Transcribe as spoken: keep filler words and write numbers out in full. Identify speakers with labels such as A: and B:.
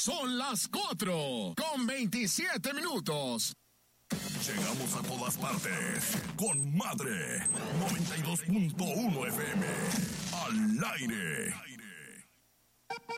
A: Son las cuatro con veintisiete minutos.
B: Llegamos a todas partes con Madre noventa y dos punto uno F M. Al aire.